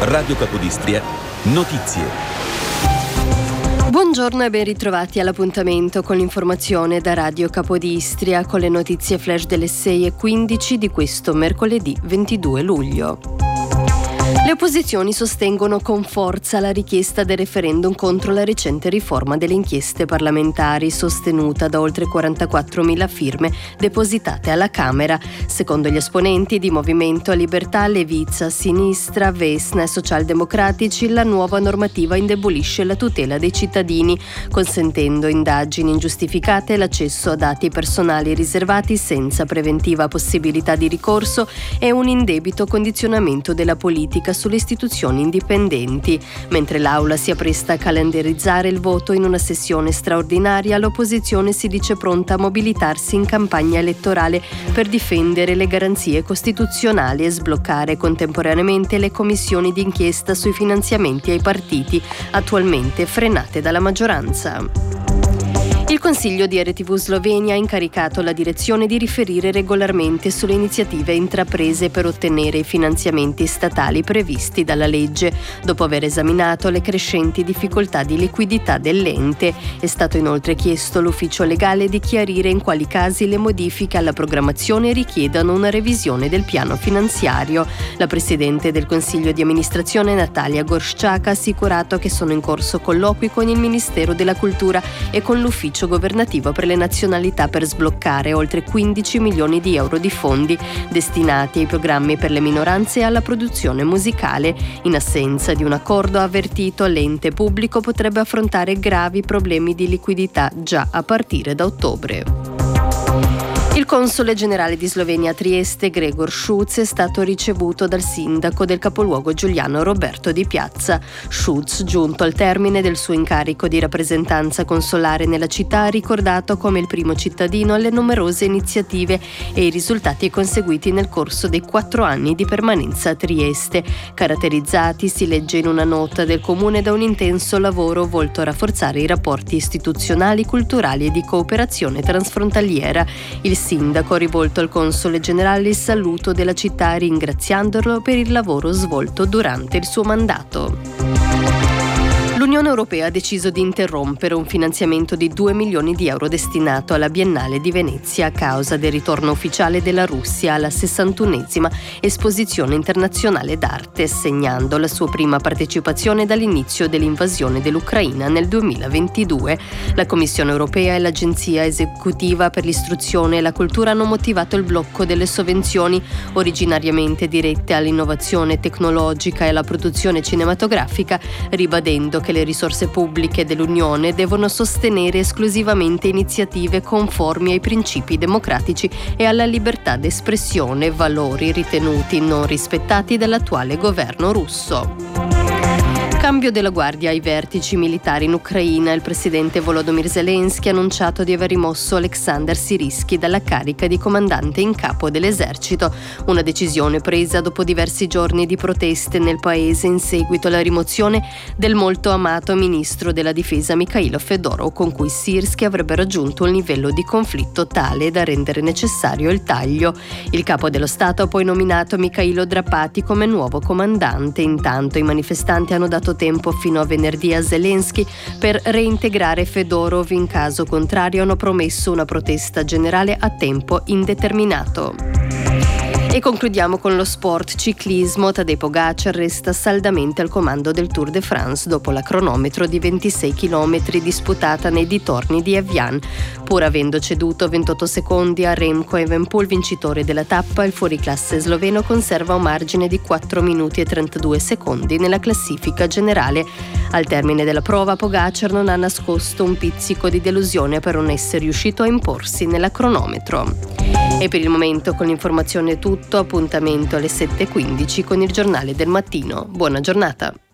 Radio Capodistria, notizie. Buongiorno e ben ritrovati all'appuntamento con l'informazione da Radio Capodistria con le notizie flash delle 6:15 di questo mercoledì 22 luglio. Le opposizioni sostengono con forza la richiesta del referendum contro la recente riforma delle inchieste parlamentari sostenuta da oltre 44.000 firme depositate alla Camera. Secondo gli esponenti di Movimento Libertà, Leviza, Sinistra, Vesna e Socialdemocratici, la nuova normativa indebolisce la tutela dei cittadini, consentendo indagini ingiustificate e l'accesso a dati personali riservati senza preventiva possibilità di ricorso e un indebito condizionamento della politica sulle istituzioni indipendenti. Mentre l'Aula si appresta a calendarizzare il voto in una sessione straordinaria, l'opposizione si dice pronta a mobilitarsi in campagna elettorale per difendere le garanzie costituzionali e sbloccare contemporaneamente le commissioni d'inchiesta sui finanziamenti ai partiti, attualmente frenate dalla maggioranza. Il Consiglio di RTV Slovenia ha incaricato la direzione di riferire regolarmente sulle iniziative intraprese per ottenere i finanziamenti statali previsti dalla legge. Dopo aver esaminato le crescenti difficoltà di liquidità dell'ente, è stato inoltre chiesto all'ufficio legale di chiarire in quali casi le modifiche alla programmazione richiedano una revisione del piano finanziario. La Presidente del Consiglio di amministrazione Natalia Gorszczak ha assicurato che sono in corso colloqui con il Ministero della Cultura e con l'ufficio governativo per le nazionalità per sbloccare oltre 15 milioni di euro di fondi destinati ai programmi per le minoranze e alla produzione musicale. In assenza di un accordo, ha avvertito, l'ente pubblico potrebbe affrontare gravi problemi di liquidità già a partire da ottobre. Il console generale di Slovenia a Trieste, Gregor Schutz, è stato ricevuto dal sindaco del capoluogo giuliano Roberto Di Piazza. Schutz, giunto al termine del suo incarico di rappresentanza consolare nella città, ha ricordato come il primo cittadino alle numerose iniziative e i risultati conseguiti nel corso dei 4 anni di permanenza a Trieste, caratterizzati, si legge in una nota del comune, da un intenso lavoro volto a rafforzare i rapporti istituzionali, culturali e di cooperazione transfrontaliera. Il sindaco ha rivolto al console generale il saluto della città, ringraziandolo per il lavoro svolto durante il suo mandato. L'Unione Europea ha deciso di interrompere un finanziamento di 2 milioni di euro destinato alla Biennale di Venezia a causa del ritorno ufficiale della Russia alla 61esima Esposizione Internazionale d'Arte, segnando la sua prima partecipazione dall'inizio dell'invasione dell'Ucraina nel 2022. La Commissione Europea e l'Agenzia Esecutiva per l'Istruzione e la Cultura hanno motivato il blocco delle sovvenzioni originariamente dirette all'innovazione tecnologica e alla produzione cinematografica, ribadendo che le risorse pubbliche dell'Unione devono sostenere esclusivamente iniziative conformi ai principi democratici e alla libertà d'espressione, valori ritenuti non rispettati dall'attuale governo russo. Cambio della guardia ai vertici militari in Ucraina. Il presidente Volodymyr Zelensky ha annunciato di aver rimosso Alexander Syrsky dalla carica di comandante in capo dell'esercito, una decisione presa dopo diversi giorni di proteste nel paese in seguito alla rimozione del molto amato ministro della difesa Mikhailo Fedorov, con cui Syrsky avrebbe raggiunto un livello di conflitto tale da rendere necessario il taglio. Il capo dello Stato ha poi nominato Mikhailo Drapati come nuovo comandante. Intanto i manifestanti hanno dato tempo fino a venerdì a Zelensky per reintegrare Fedorov, in caso contrario hanno promesso una protesta generale a tempo indeterminato. E concludiamo con lo sport ciclismo. Tadej Pogačar resta saldamente al comando del Tour de France dopo la cronometro di 26 km disputata nei dintorni di Evian. Pur avendo ceduto 28 secondi a Remco Evenepoel, vincitore della tappa, il fuoriclasse sloveno conserva un margine di 4 minuti e 32 secondi nella classifica generale. Al termine della prova, Pogačar non ha nascosto un pizzico di delusione per non essere riuscito a imporsi nella cronometro. E per il momento con l'informazione è tutto, appuntamento alle 7:15 con il giornale del mattino. Buona giornata.